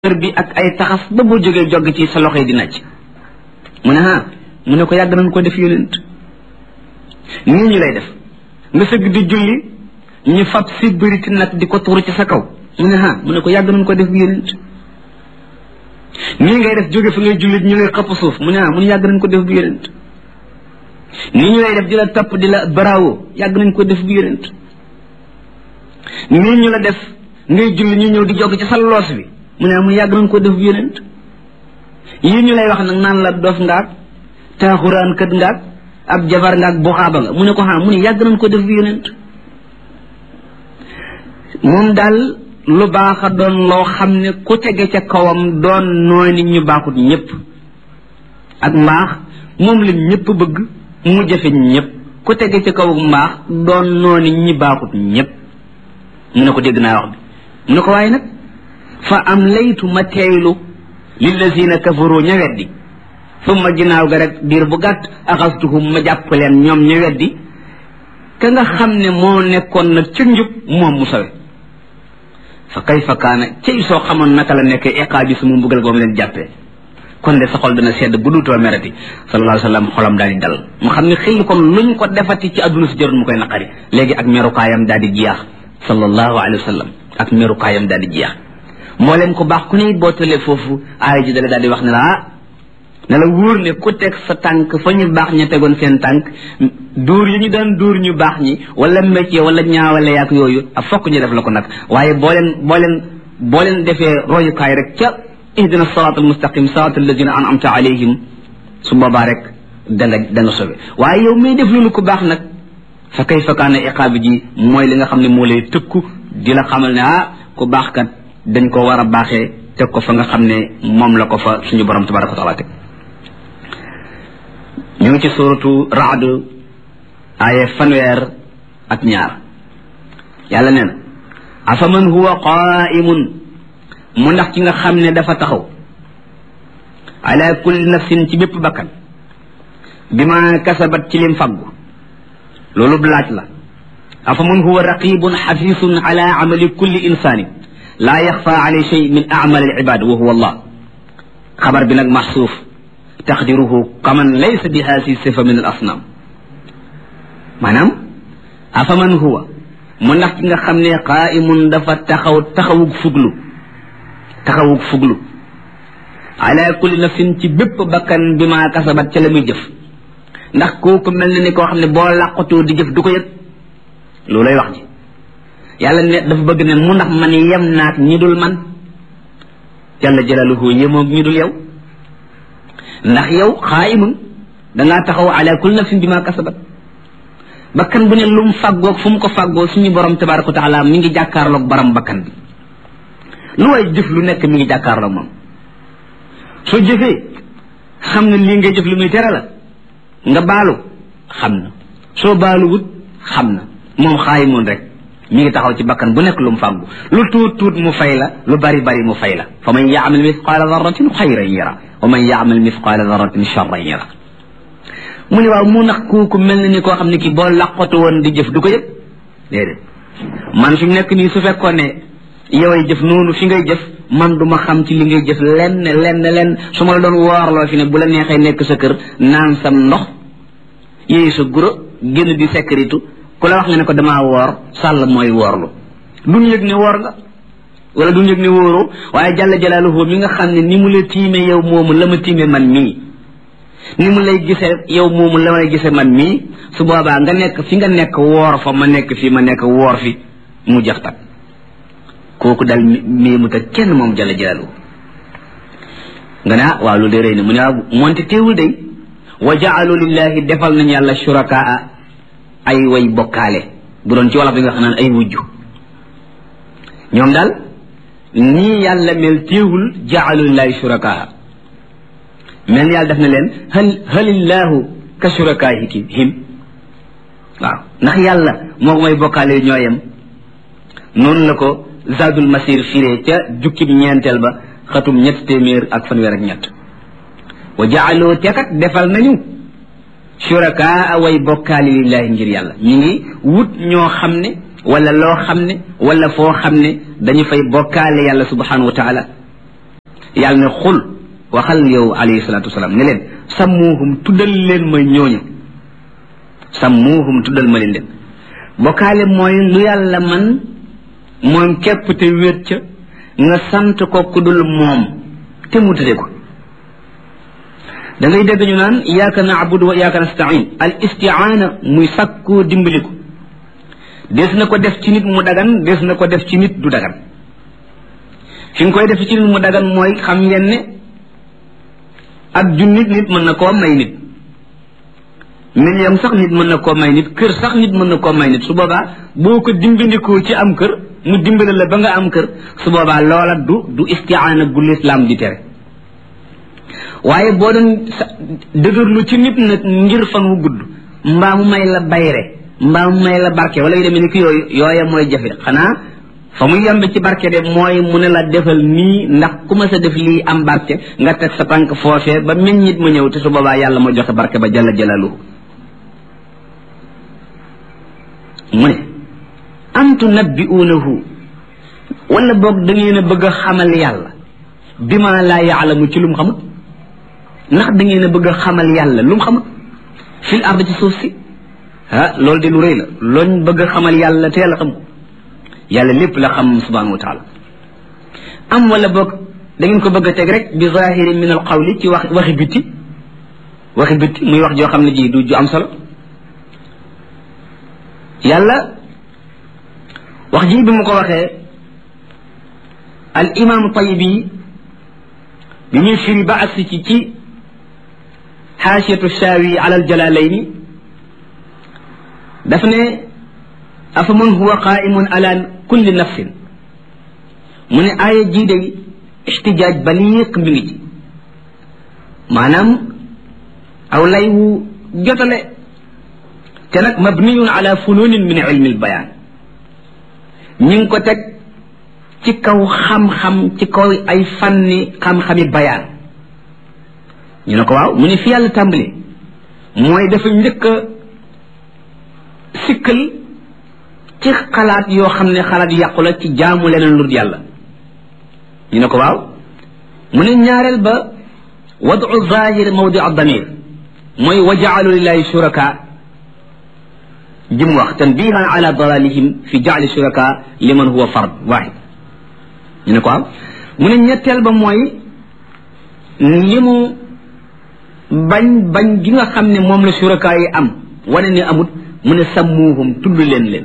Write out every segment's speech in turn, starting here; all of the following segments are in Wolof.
bi ak ay taxaf ba boo jógee jog ci sa loxo yi di nàcc mu ne mu ne ko yàgg nañ ko def yonent nii ñu lay def nga sëgg di julli ñu fab si bëriti nag di ko tuur ci sa kaw mu ne mu ne ko yàgg nañ ko def yonent nii ngay def jóge fa ngay julli ñu lay xëpp suuf mu ne mu ne yàgg nañ ko def bu yonent nii ñu lay def di la topp di la bravo yàgg nañ ko def bu yonent nii ñu la def ngay julli ñu ñëw di jog ci sa loos bi mu ne mu yàgg nañ ko def yonent yii ñu lay wax nag naan la dof ngaak taaxuraan kët ngaak ab jabar ngaak buxaaba nga mu ne ko mu ne yàgg nañ ko def yonent moom daal lu baax a doon loo xam ne ku tege ca kawam doon nooy nit ñu baaxut ñëpp ak mbaax moom la ñëpp bëgg mu jafe ñëpp ku tege ca kaw mbaax doon nooy nit ñi baaxut ñëpp mu ne ko dégg naa wax bi mu ne ko waaye nag fa am laytu ma teeylu lillazina kafaru ña weddi summa ginnaaw ga rek diir bu gàtt axastuhum ma jàpp leen ñoom ña weddi ka nga xam ne moo nekkoon nag ca njub moom mu sawe fa kayfa kaana cay soo xamoon naka la nekkee iqaabi su mu mbugal goom leen jàppee kon de sa xol dana sedd bu dutoo merati sallallahu alayhi wa sallam xolam daal di dal mu xam ne xëy kon luñ ko defati ci àdduna si jarul mu koy naqari léegi ak merukaayam daal di jeex sallallahu alayhi wa sallam ak merukaayam daal di jeex moo leen ko baax ku ne boo tollee foofu aaya ji dale daal di wax ne la ne la wóor ne ku teg sa tànk fa ñu baax ña tegoon seen tànk dóor yi ñu daan dóor ñu baax ñi wala métier wala ñaawale yaak yooyu a fokk ñu def la ko nag waaye boo leen defee royukaay rek ca ihdina siraat al mustaqim siraat alladina an'amta alayhim su boobaa rek da nga sobe waaye yow may def loolu ko baax nag fa kayfa kaana iqaabi ji mooy li nga xam ne moo lay tëkku di la xamal ne ku baax kat dañ ko war a baaxee teg ko fa nga xam ne moom la ko fa suñu borom tabaraka wa taala teg ñu ngi ci suratu Ra'd aaye 1 yàlla nee na afaman huwa qaa'imun mu ndax ci nga xam ne dafa taxaw ala kulli nafsin ci bépp bakkan bima kasabat ci lim faggu loolu laaj la afaman huwa raqibun xafisun ala amali kulli insaanin laa yaxfa alay shay min amal al ibad wa huwa allah xabar bi nag maxsuuf taqdiruhu kaman laysa bi haasi sifa min al asnam maanaam afaman huwa mu ndax ci nga xam ne qaa'imun dafa taxawug fuglu ala kulli nafsin ci bépp bakkan bi ma kasabat ca la muy jëf ndax kooku mel na ni koo xam ne boo làqatoo di jëf du ko yëg loolay wax ji yàlla ne dafa bëgg ne mu ndax man yem naak ñi dul man jalla jalaaluhu yemoog ñi dul yow ndax yow xaayimun dangaa taxaw ala kulli nafsin bi ma kasabat bakkan bu ne lu mu fàggoog fu mu ko fàggoo suñu borom tabaraka wa taala mi ngi jàkkaarloog borom bakkan bi lu way jëf lu nekk mi ngi jàkkaarloog moom soo jëfee xam ne lii ngay jëf lu muy tere la nga baalu xam na soo baaluwut xam na moom xaayimun rek mi ngi taxaw ci bakkan bu nekk lu mu fàggu lu tuut mu fay la lu bari mu fay la fa man yaamal mithqaala darratin xayran yara wa man yaamal mithqaala darratin charran yara mu ne waaw mu nax kooku mel na ni koo xam ne kii boo laqatu woon di jëf du ko yëg déedéet man fi mu nekk nii su fekkoon ne yoway jëf noonu fi ngay jëf man du ma xam ci li ngay jëf lenn su ma la doon woorloo fi ne bu la neexee nekk sa kër naan sam ndox yéey sa guro génn di sécurité ku la wax nga ne ko damaa woor sàll mooy woorlu duñu yëg ne woor nga wala duñu yëg ne wóoroo waaye jalla jalaaluhu mi nga xam ne ni mu la tiime yow moomu la ma tiime man mii ni mu lay gisee yow moomu la may gisee man mii su boobaa nga nekk fi nga nekk woor fa ma nekk fii ma nekk woor fi mu jax tak kooku dal mii mu ta kenn moom jalla jalaaluhu nga ne waaw lu dee rëy na mu ne waaw moonte teewul day wa jaalu lillahi defal nañu yàlla shurakaa ay way bokkaale bu doon ci wolof bi nga xam naan ay wujju ñoom daal nii yàlla mel téewul jaalu lillahi shurakaa mel ni yàlla def na leen halillahu ka shurakaahihim waaw ndax yàlla moo may bokkaale yu ñooyem noonu la ko zadul masir firee ca jukkib ñeenteel ba xatum 353 wa jaaloo tekat defal nañu shurakaa way bokkaali lillahi ngir yàlla ñu ngi wut ñoo xam ne wala loo xam ne wala foo xam ne dañu fay bokkaale yàlla subhanahu wa taala yàlla ne xul waxal yow alayhi salaatu wasalaam ne leen sammuuhum tuddal leen ma ñooñu sammuuhum tuddal ma leen bokkaale mooy lu yàlla man moom képp te wéet ca nga sant ko ku dul moom te mu tëddee ko da ngay dégg ñu naan iyyaka na'budu wa iyyaka nasta'in al isti'aana muy sàkkoo dimbali ko des na ko def ci nit mu dagan des na ko def ci nit du dagan fi nga koy def ci nit mu dagan mooy xam ngeen ne ak junni nit mën na koo may nit million sax nit mën na koo may nit kër sax nit mën na koo may nit su boobaa boo ko dimbandikoo ci am kër mu dimbale la ba nga am kër su boobaa loola du isti'aana gu lislaam di tere waaye boo doon dëgërlu ci nit nag ngir fan wu gudd mbaa mu may la bayre mbaa mu may la barke wala yu demee ni ki yooya mooy jafe xanaa fa muy yembe ci barke de mooy mu ne la defal nii ndax ku ma sa def lii am barke nga teg sa tànk foofee ba meññit ma ñëw te su boobaa yàlla ma joxe barke ba jalla jalaluhu mu ne am tunabbi'uunahu wala boog da ngeen a bëgg a xamal yàlla bima laa yaalamu ci lu mu xamut ndax da ngeen a bëgg a xamal yàlla lu mu xamut fil ard ci suuf si loolu de lu rëy la looñ bëgg a xamal yàlla te yàlla xam ko yàlla lépp la xam subhanahu wa taala am wala boog da ngeen ko bëgg a teg rek bi zahirin min al qawli ci waxi bitti muy wax joo xam ne ji du ju am solo yàlla wax ji bi mu ko waxee al imam Tayibi bi muy firi ba agsi ci xaasiyatu shaawi ala al jalaalayni daf ne afa man huwa qaa'imun ala kulli nafsin mu ne aaya jii day ixtijaaj baliiq mi ngi ci maanaam aw lay wu jotale te nag mabniyun ala funuunin min ilmi albayaan ñi ngi ko teg ci kaw xam-xam ci kaw ay fanni xam-xami bayaan ñu ne ko waaw mu ne fi yàlla tàmbali mooy dafa njëkk a sikkal ci xalaat yoo xam ne xalaat yàqu la ci jaamu leneen lu dul yàlla ñu ne ko waaw mu ne ñaareel ba wadu zahir mawdi damir mooy wa jaalu lillahi shuraka jim wax tanbihan ala dalalihim fi jaali shuraka liman huwa fard wahid ñu ne ko waaw mu ne ñetteel ba mooy li mu bañ gi nga xam ne moom la shuraka yi am wane ne amut mu ne sammuhum tudd leen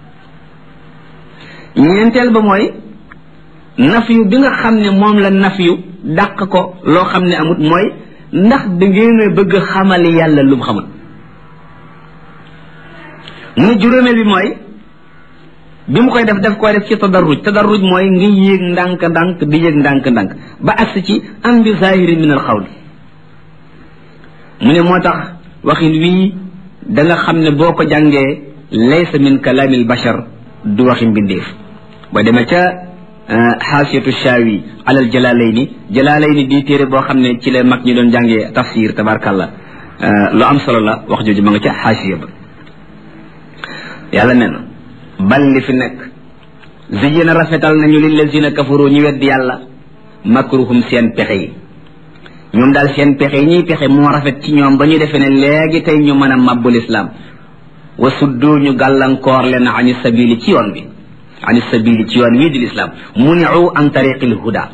ñeenteel ba mooy nafiyu bi nga xam ne moom la nafiyu dàq ko loo xam ne amut mooy ndax da ngeen a bëgg xamal yàlla lu mu xamul mu ne juróomeel bi mooy bi mu koy def koy def ci tadarruj mooy ngi yéeg ndànk-ndànk di yéeg ndànk-ndànk ba agsi ci am bi zahiri min al xawli mu ne moo tax waxin wii da nga xam ne boo ko jàngee laysa min kalaamil bashar du waxi mbindeef ba demee ca xaasiyatu shaawi alal jalaalayni di téere boo xam ne ci la mag ñi doon jàngee tafsir tabarkàllah lu am solo la wax jooju ma nga ca xaasiya ba yàlla nee na bal li fi nekk ziyina rafetal nañu lillazina kafaru ñu weddi yàlla makruhum seen pexe yi ñoom daal seen pexe yi ñuy pexe moo rafet ci ñoom ba ñu defee ne léegi tey ñu mën a màbbul islam wa suddu ñu gàllankoor leen ani sabili ci yoon bi ani sabili ci yoon wii di lislaam muniu an tariqil huda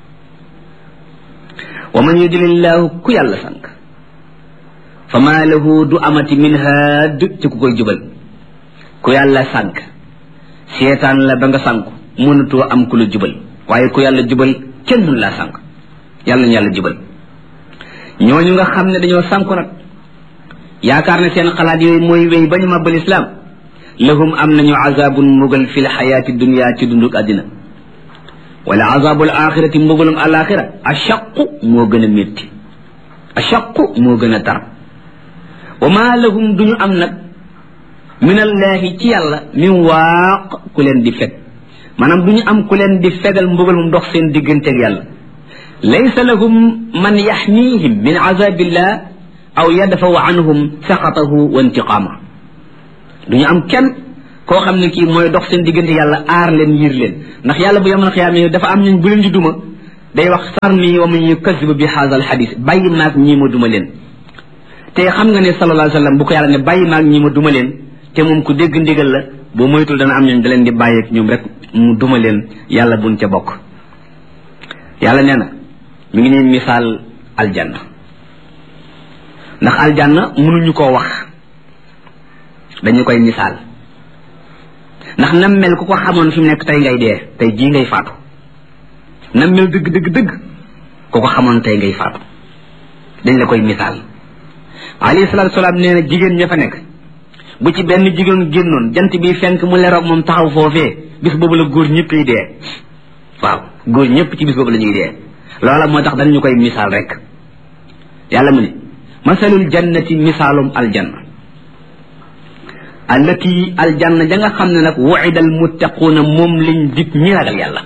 wa man yudlillahu ku yàlla sànk fa maa lahu du amati min haad ci ku koy jubal ku yàlla sànk seetaan la ba nga sànku mënutoo am ku la jubal waaye ku yàlla jubal kenn mënu laa sànk yàlla ñu yàlla jubal ñooñu nga xam ne dañoo sànku nag yaakaar ne seen xalaat yooyu mooy wéy ba ñu màbbal islaam lahum am nañu azabun mbugal fi lxayaati dunia ci dunduk àddina wala azabul axirati mbugalum alaxira ashaqu moo gën a métti ashaqu moo gën a tar wa ma lahum duñu am nag min allahi ci yàlla min waaq ku leen di feg maanaam duñu am ku leen di fegal mbugalum dox seen digganteeg yàlla laysa lahum man yaxniihim min azabillah aw yadfaw anhum saxatahu wa intiqaama duñu am kenn koo xam ne kii mooy dox seen diggante yàlla aar leen yiir leen ndax yàlla bu yamal xiyaam dafa am ñun bu leen di duma day wax sarni wa man yukazzibu bi hadha al hadith bàyyi maag ñii ma duma leen te xam nga ne sallallahu alayhi wa sallam bu ko yàlla ne bàyyi maag ñii ma duma leen te moom ku dégg ndigal la boo moytul dana am ñooñ da leen di bàyyi ak ñoom rek mu duma leen yàlla buñ ca bokk yàlla nee na mi ngi nii misaal aljanna ndax aljanna mënuñu koo wax dañu koy misaal ndax nam mel ku ko xamoon fi mu nekk tey ngay dee tey jii ngay faatu nam mel dëgg dëgg dëgg ku ko xamoon tey ngay faatu dañ la koy misaal alayhi salaatu salaam nee na jigéen ña fa nekk bu ci benn jigéen génnoon jant bi fenk mu leroog moom taxaw foofee bis boobu la góor ñëpp yi dee waaw góor ñëpp ci bis boobu la ñuy dee loola moo tax dañu koy misaal rek yàlla mu ne masalul jannati misaalum aljanna allati aljanna ja nga xam ne nag wu'ida almuttaquuna moom lañ dig ñi ragal yàlla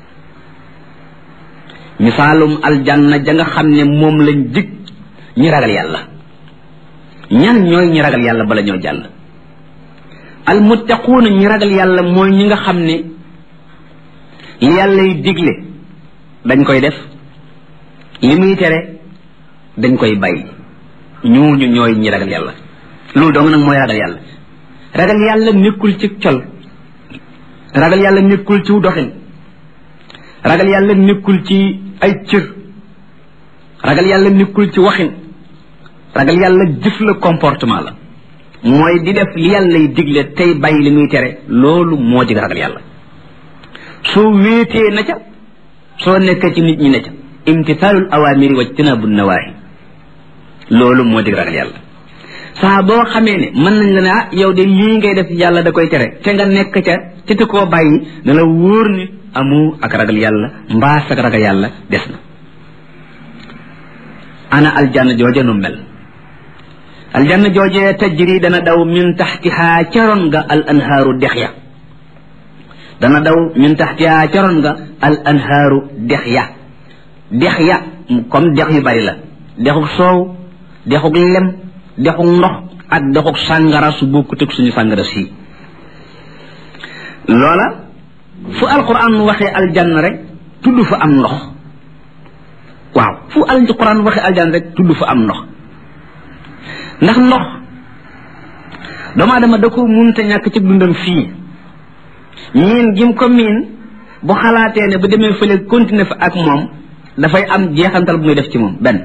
misaalum aljanna ja nga xam ne moom lañ dig ñi ragal yàlla ñan ñooy ñi ragal yàlla bala ñoo jàll almuttaquuna ñi ragal yàlla mooy ñi nga xam ne li yàlla yi digle dañ koy def li muy tere dañ koy bàyyi ñooñu ñooy ñi ragal yàlla loolu dong nag mooy ragal yàlla ragal yàlla nekkul ci col ragal yàlla nekkul ci doxin ragal yàlla nekkul ci ay cër ragal yàlla nekkul ci waxin ragal yàlla jëf la comportement la mooy di def li yàlla yi digle tey bàyyi li muy tere loolu moo di ragal yàlla soo wéetee na ca soo nekkee ci nit ñi na ca imtisaalul awaamiri wa ijtinaabu nawaahi loolu moo di ragal yàlla saa boo xamee ne mën nañ la ne ah yow de lii ngay def yàlla da koy tere te nga nekk ca te te koo bàyyi na la wóor ni amu ak ragal yàlla mbaa ak ragal yàlla des na ana aljanna jooje nu mel aljanna jooje tajri dana daw min taxtihaa caroon nga al anhaaru dex ya dana daw min taxtihaa caroon nga al anhaaru dex ya comme dex yu bari la dexuk soow dexuk lem dexuk ndox ak dexuk sàngara su bokkut ak suñu sàngara si loola fu alquran waxee aljanna rek tudd fa am ndox waaw fu alquran waxee aljanna rek tudd fa am ndox ndax ndox doomu aadama da ko munta ñàkk ci dundam fii miin gim ko miin bu xalaatee ne bu demee fële continuer fa ak moom dafay am jeexantal bu muy def ci moom benn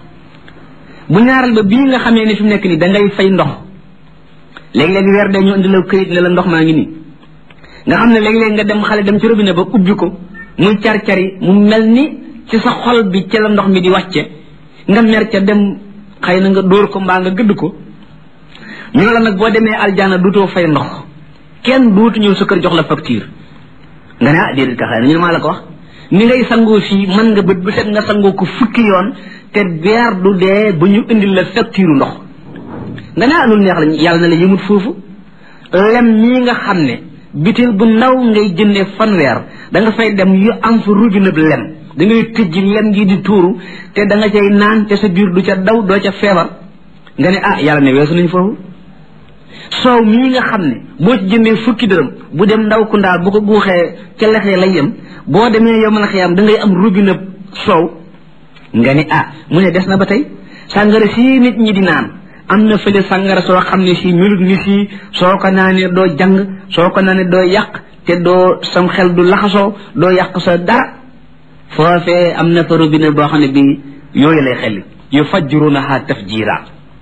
bu ñaaral ba bii nga xamee ne fi mu nekk nii da ngay fay ndox léeg-léeg weer dee ñu indi la këyit ne la ndox maa ngi nii nga xam ne léeg-léeg nga dem xale dem ci robinet ba ubbi ko muy car-cari mu mel ni ci sa xol bi ci la ndox mi di wàcce nga mer ca dem xëy na nga dóor ko mbaa nga gëdd ko ñu ne la nag boo demee aljana duutoo fay ndox kenn duutu ñëw sa kër jox la facture nga ne ah déedéet ka xëy na ñu ne maa la ko wax ni ngay sangoo fii mën nga bët bu set nga sangoo ko fukki yoon te weer du dee bu ñu indil la facture ndox nga ne ah loolu neex la yàlla na la yëmut foofu lem ñii nga xam ne bitil bu ndaw ngay jëndee fanweer da nga fay dem yu am fa robinet lem da ngay tëjji lem gi di tuuru te da nga cay naan te sa biir du ca daw doo ca feebar nga ne ah yàlla ne weesu nañ foofu soow mii nga xam ne boo ci jëndee fukki dërëm bu dem ndaw ku ndaal bu ko guuxee ca lexee lay yem boo demee yow mën a xiyam da ngay am robinet soow nga ne ah mu ne des na ba tey sàngara si nit ñi di naan am na fële sàngara soo xam ne si melut ni si soo ko naanee doo jàng soo ko naanee doo yàq te doo sam xel du laxasoo doo yàq sa dara foofee am na fa robinet boo xam ne bi yooyu lay xelli yu fajjurunaha tafjira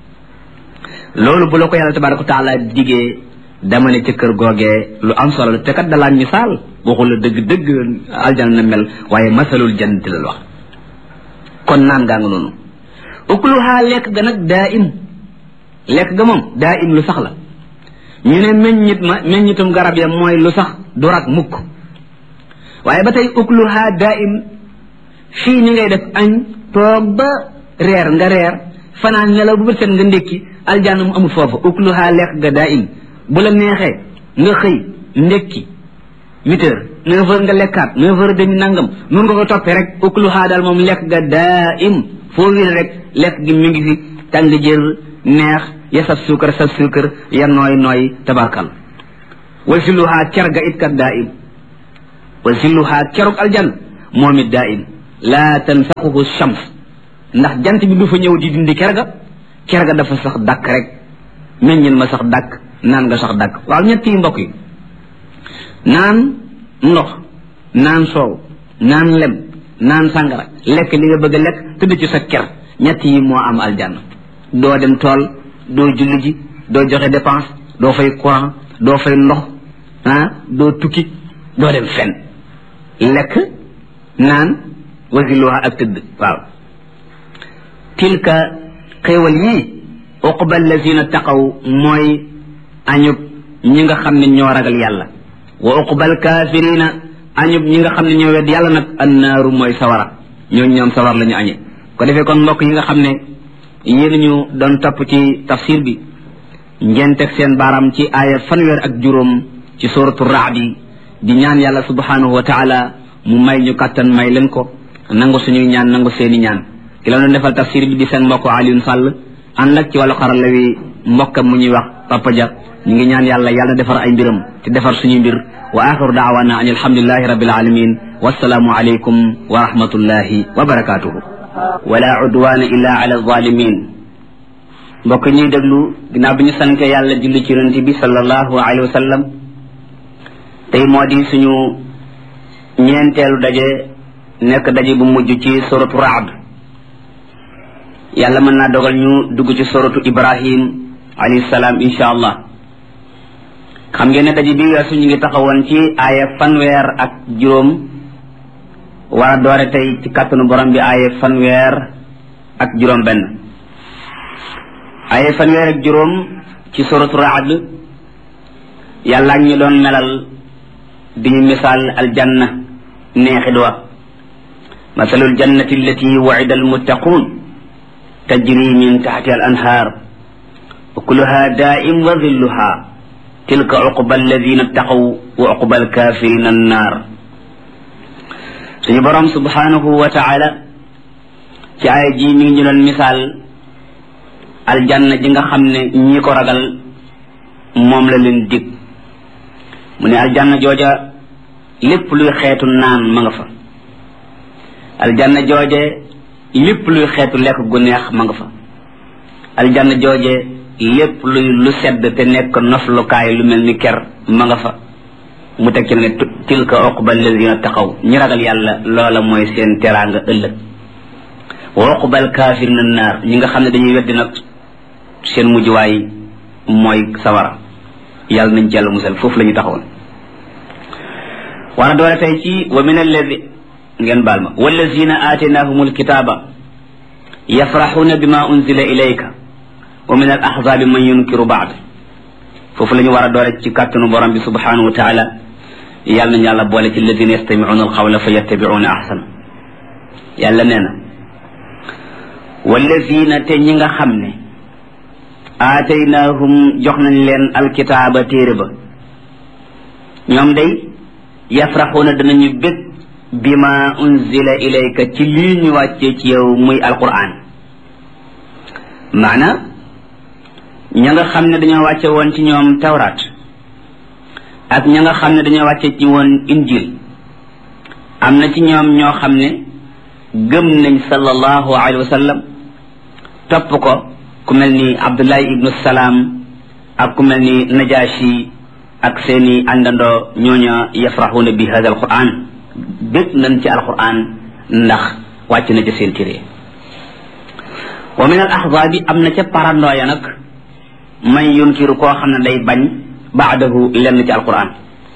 loolu bu la ko yàlla tabaraka wa taala digee dama ne ca kër googee lu am solo la te kat dalaan misaal waxul la dëgg-dëgg aljana na mel waaye masalul jannati la wax kon naan gaa nga noonu ukluha lekk ga nag daa im lekk ga moom daa im lu sax la ñu ne meññitum garab ya mooy lu sax du rak mukk waaye ba tey ukluha daa im fii ni ngay def añ toog ba reer nga reer fanaan nelaw bu bët set nga ndékki aljanna mu amul foofu ukluha lekk ga daa im bu la neexee nga xëy ndékki 8 heures 9 heures nga lekkaat 9 heures demi nangam nun nga ko toppee rek ukluha daal moom lekk ga daa im foo wér rek lekk gi mi ngi fi tàng jër neex ya saf suukar ya nooy tabarkal wa zilluha ker ga it kat daa im wa zilluha keruk aljan moom it daa im la tanfaquhu shams ndax jant bi du fa ñëw di dindi ker ga dafa sax dàkk rek meññil ma sax dàkk naan nga sax dàkk waaw ñett yi mbokk yi naan ndox naan soow naan lem naan sàngara lekk li nga bëgg a lekk tëdd ci sa ker ñett yi moo am aljanna doo dem tool doo julli ji doo joxe dépense doo fay courant doo fay ndox doo tukki doo dem fen lekk naan wasiluha ak tëdd waaw tilka xéewal yii uqba allazina taqaw mooy añub ñi nga xam ne ñoo ragal yàlla wa uqba alkafirina añub ñi nga xam ne ñoo wedd yàlla nag annaaru mooy sawara ñoom sawar la ñu añe ko defee kon mbokk yi nga xam ne yéen ñu doon topp ci tafsir bi ngeen teg seen baaraam ci aaya fanweer ak juróom ci suratu raad yi di ñaan yàlla subhanahu wa taala mu may ñu kattan may leen ko nangu suñuy ñaan nangu seeni ñaan ki la doon defal tafsir bi di seen mbokk Alioune Sall ànd ak ci wàllu xarala wi mbokkam mu ñuy wax Papa Dia ñu ngi ñaan yàlla defar ay mbiram te defar suñuy mbir wa axiru daawana an alhamdulillahi rabbil alamin wassalaamu alaykum wa rahmatullahi wa barakatuhu wala udwana illa ala zalimin mbokk ñuy déglu ginnaaw bi ñu sante yàlla julli ci yonent bi sallallahu alayhi wa sallam tey moo di suñu ñeenteelu daje nekk daje bu mujj ci suratu Ra'd yàlla mën naa dogal ñu dugg ci suratu Ibrahim alayhi salaam insha allah xam ngeen ne daje bi weesu ñu ngi taxawoon ci aaya fanweer ak juróom war a doore tey ci kàttanu borom bi aaya fanweer ak juróom benn aaya fanweer ak juróom ci suratu Ra'd yàlla ak ñu doon melal di ñu misaal aljanna neexit wa masalul jannati allati wa'ida almuttaqun tajri min tahtiha al-anhar ukuluha da'im wa dhilluha tilka uqba alladhina ittaqaw wa uqba al-kafirina an-nar suñu borom subhanahu wa ta'ala ci ay ji mi ngi ñu doon misaal aljanna ji nga xam ne ñi ko ragal moom la leen dig mu ne aljanna jooja lépp luy xeetu naan ma nga fa aljanna jooje lépp luy xeetu lekk gu neex ma nga fa aljanna jooje lépp luy lu sedd te nekk noflukaay lu mel ni ker ma nga fa mu teg ci ne tilka uqba alladina taqaw ñi ragal yàlla loola mooy seen teraanga ëllëg wa uqba alkafirina naar ñi nga xam ne dañuy weddi nag seen mujjuwaay mooy sawara yàlla nañ ci yàlla musal foofu la ñu taxawoon war a doole tey ci wa min alladi ngeen baal ma wallazina aataynahum alkitaba yafraxuuna bima unzila ilayka wa min al ahzabi man yunkiru baad foofu la ñu war a doole ci kàttanu borom bi subhanahu wa taala yàlla nañu yàlla boole ci alladina yastamicuuna alqawla fa yattabicuuna ahsana yàlla nee na wallazina te ñi nga xam ne aataynahum jox nañ leen alkitaaba téere ba ñoom day yafraxuuna danañu bég bima unzila ilayka ci lii ñu wàccee ci yow muy alquran maana ña nga xam ne dañoo wàcce woon ci ñoom tawraat ak ña nga xam ne dañoo wàcce ci woon injil am na ci ñoom ñoo xam ne gëm nañ sallallahu alayhi wa sallam topp ko ku mel ni abdullahi ibnu salaam ak ku mel ni najashi ak seeni àndandoo ñooña yafraxuuna bi hada alquran bég nañ ci alquran ndax wàcc na ci seen téere wa min al ahzaabi am na ca parandoo ya nag man yunkiru koo xam ne day bañ baadahu lenn ci alquran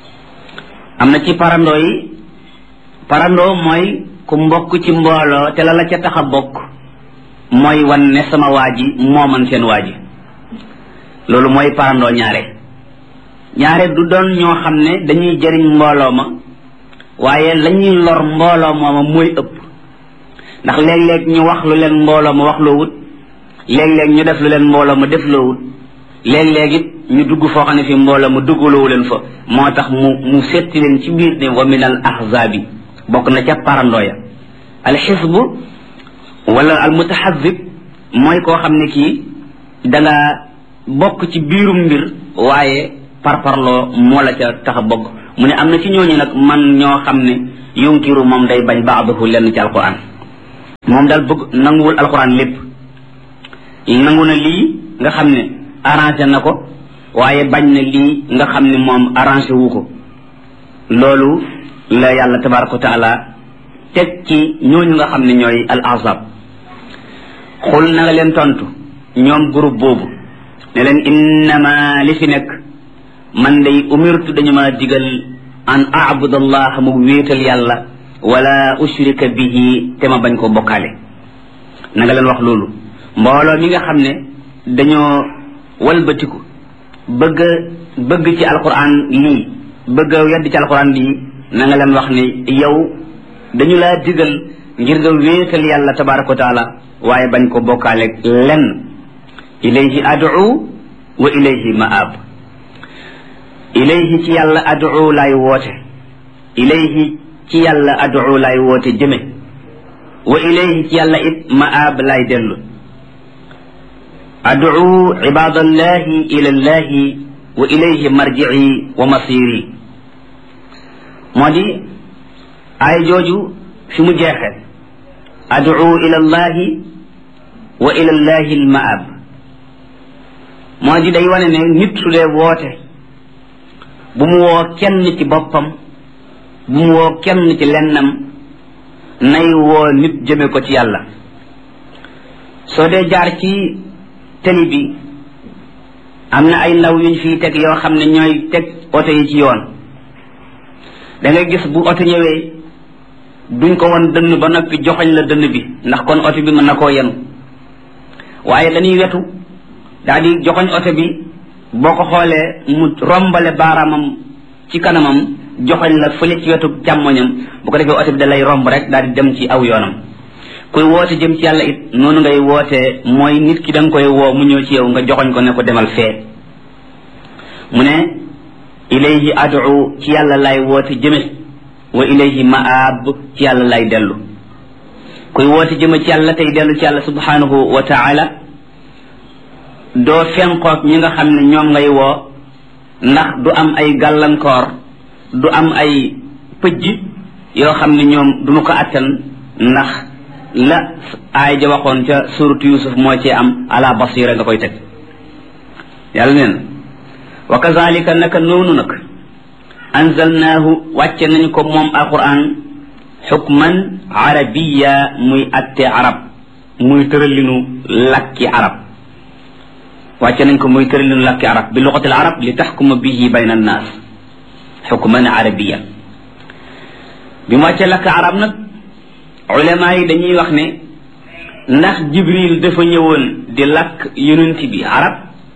am na ci parandoo yi parandoo mooy ku mbokk ci mbooloo te la ca tax a bokk mooy wan ne sama waa ji moo man seen waa ji loolu mooy parandoo ñaare du doon ñoo xam ne dañuy jëriñ mbooloo ma waaye lañuy lor mbooloo mooma mooy ëpp ndax léeg-léeg ñu wax lu leen mbooloo ma wax loo wut léeg-léeg ñu def lu leen mbooloo ma def loo wut léeg-léeg it ñu dugg foo xam ne fi mbooloo ma duggaloowu leen fa moo tax mu setti leen ci biir ne wa min al ahzabi bokk na ca parandoo ya al xisbu wala al mutaxazib mooy koo xam ne kii danga bokk ci biirum mbir waaye parparloo moo la ca tax a bokk mu ne am na ci ñooñu nag man ñoo xam ne yunkiru moom day bañ ba'dahu lenn ci alquran moom daal bëgg nanguwul alquran lépp nangu na lii nga xam ne arrangé na ko waaye bañ na lii nga xam ne moom arrangé wu ko loolu la yàlla tabaraka wa taala teg ci ñooñu nga xam ne ñooy al ahzab xul na nga leen tontu ñoom groupe boobu ne leen innama li fi nekk man day umirtu dañu ma digal an a'budallah mu wéetal yàlla wala ushrika bihi te ma bañ ko bokkaale na nga leen wax loolu mbooloo mi nga xam ne dañoo walbatiku bëgg ci alquran lii bëgg yedd ci alquran lii na nga leen wax ne yow dañu laa digal ngir nga wéetal yàlla tabaraka wa taala waaye bañ ko bokkaale lenn ilayhi ad'u wa ilayhi ma'ab ilayhi ci yàlla ad'u lay woote ilayhi ci yàlla ad'u lay woote jëme wa ilayhi ci yàlla it ma'ab lay dellu ad'u ibadallahi ila allahi wa ilayhi marji'i wa masiri moo di ay jooju fi mu jeexe ad'u ila allahi wa ila allahi al-ma'ab moo di day wane ne nit su dee woote bu mu woo kenn ci boppam bu mu woo kenn ci lennam nay woo nit jëme ko ci yàlla soo dee jaar ci tali bi am na ay ndaw yuñ fii teg yoo xam ne ñooy teg oto yi ci yoon da ngay gis bu oto ñëwee duñ ko won dënn ba noppi joxoñ la dënn bi ndax kon oto bi mën na koo yenu waaye dañuy wetu daal di joxoñ oto bi boo ko xoolee mu rombale baaraamam ci kanamam joxoñ la fële ci wetu càmmoñam bu ko defee oto bi da lay romb rek daal di dem ci aw yoonam kuy woote jëm ci yàlla it noonu ngay wootee mooy nit ki da nga koy woo mu ñëw ci yow nga joxoñ ko ne ko demal fee mu ne ilayhi ad'u ci yàlla lay woote jëme wa ilayhi ma'ab ci yàlla lay dellu kuy woote jëme ci yàlla tey dellu ci yàlla subhanahu wa ta'ala doo fenqoog ñi nga xam ne ñoom ngay woo ndax du am ay gàllankoor du am ay pëjj yoo xam ne ñoom duñu ko attan ndax la aay ja waxoon ca suratu yusuf moo ci am ala basira nga koy teg yàlla neen wa kazalika naka noonu nag anzalnaahu wàcce nañu ko moom alquran xukman arabiya muy atte arab muy tëralinu lakki arab wàcce nañ ko muy tëralinu lakki arab bi lugatil arab li taxkuma bihi bayna annaas xukman arabiya bi mu wàcce lakk arab nag ulama yi dañuy wax ne ndax jibril dafa ñëwoon di lakk yonent bi arab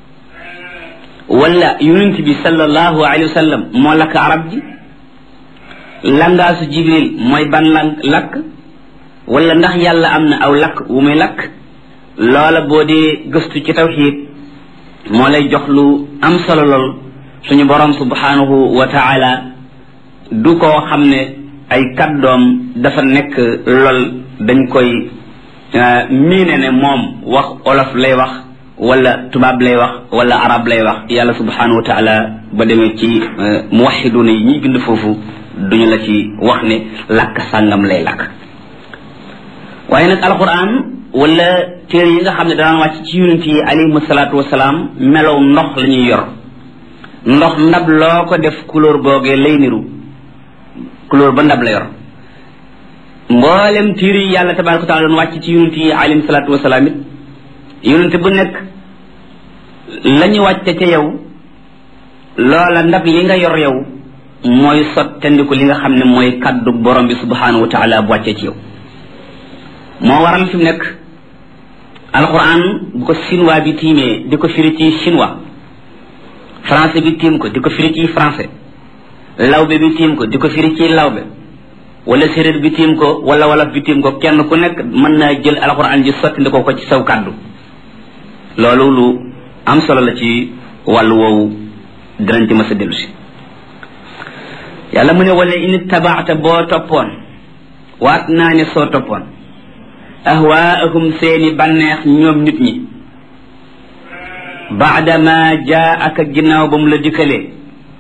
wala yonent bi sallallahu alayhi wa sallam moo lakk arab ji langaasu jibril mooy ban lakk wala ndax yàlla am na aw lakk wu muy lakk loola boo dee gëstu ci tawxiid moo lay jox lu am solo lool suñu borom subhanahu wa taala du koo xam ne ay kàddoom dafa nekk lool dañ koy miine ne moom wax olof lay wax wala tubaab lay wax wala arab lay wax yàlla subhanahu wa taala ba demee ci muwahiduna yi ñuy bind foofu duñu la ci wax ne làkk sàngam lay làkk waaye nag alquran wala téere yi nga xam ne daan wàcc ci yonent yi alayhim salaatu wasalaam melow ndox la ñuy yor ndox ndab loo ko def couleur boogee lay niru couleur ba ndab la yor mboolem téere yi yàlla tabaraka wa taala doon wàcc ci yonent yi alayhim salaatu wasalaam it yonent bu nekk la ñu wàcce ca yow loola ndab li nga yor yow mooy sottandiku li nga xam ne mooy kaddu borom bi subhanahu wa taala bu wàccee ci yow moo waral fi mu nekk alquran bu ko chinois bi tiimee di ko firi ci chinois français bi tiim ko di ko firi ci français lawbe bi tiim ko di ko firi ci lawbe wala séréer bi tiim ko wala wolof bi tiim ko kenn ku nekk mën naa jël alquran ji sottandikoo ko ci saw kaddu loolu lu am solo la ci wàllu woowu dinañ ci mës a dellu si yàlla mu ne wala in tabaata boo toppoon waat naa ne soo toppoon ahwaahum seeni bànneex ñoom nit ñi baadama jaa ak ginnaaw ba mu la dikkalee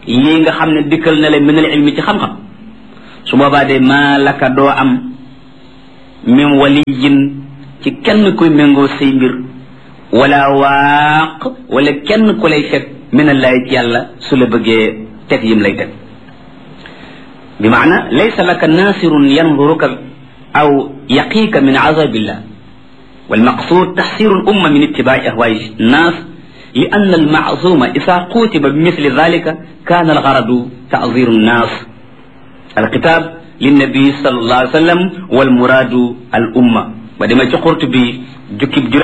lii nga xam ne dikkal na la min al ilmi ci xam-xam su boobaa de maa laka doo am min waliyin ci kenn kuy méngoo say mbir wala waaq wala kenn ku lay fekk min allahi ci yàlla su la bëggee teg yim lay teg bi maana laysa laka nasirun yanduruka aw yaqiika min azabillah والمقصود تحسير الأمة من اتباع أهواء الناس لأن المعصوم إذا قوتب بمثل ذلك كان الغرض تعذير الناس الكتاب للنبي صلى الله عليه وسلم والمراد الأمة ودما قرطبي جكب